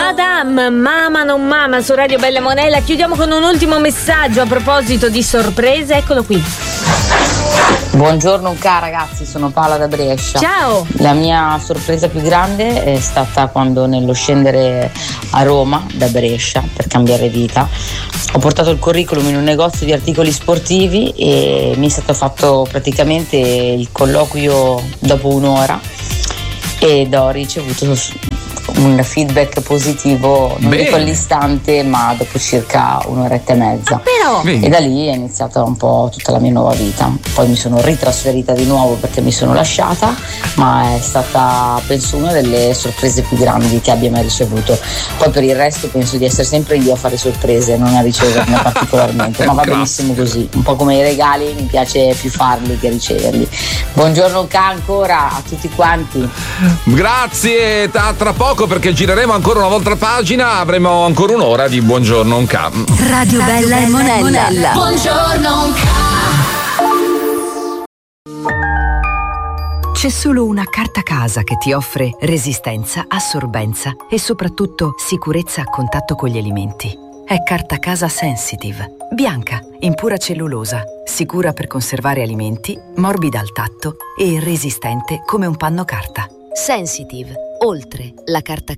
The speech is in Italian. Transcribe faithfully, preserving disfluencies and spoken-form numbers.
Madame, Mama non Mama su Radio Bella Monella. Chiudiamo con un ultimo messaggio a proposito di sorprese, eccolo qui. Buongiorno K ragazzi, sono Paola da Brescia. Ciao. La mia sorpresa più grande è stata quando nello scendere a Roma da Brescia per cambiare vita ho portato il curriculum in un negozio di articoli sportivi e mi è stato fatto praticamente il colloquio dopo un'ora ed ho ricevuto un feedback positivo, non Bene. dico all'istante, ma dopo circa un'oretta e mezza. Ah, però Vedi. E da lì è iniziata un po' tutta la mia nuova vita. Poi mi sono ritrasferita di nuovo perché mi sono lasciata, ma è stata penso una delle sorprese più grandi che abbia mai ricevuto. Poi per il resto penso di essere sempre io a fare sorprese, non a riceverne particolarmente, ma va benissimo così. Un po' come i regali, mi piace più farli che riceverli. Buongiorno K ancora a tutti quanti. Grazie, a tra poco perché gireremo ancora una volta la pagina, avremo ancora un'ora di Buongiorno K. Radio Bella e Monella. Buongiorno C'è solo una carta casa che ti offre resistenza, assorbenza e soprattutto sicurezza a contatto con gli alimenti. È Carta Casa Sensitive. Bianca, in pura cellulosa, sicura per conservare alimenti, morbida al tatto e resistente come un panno carta. Sensitive, oltre la carta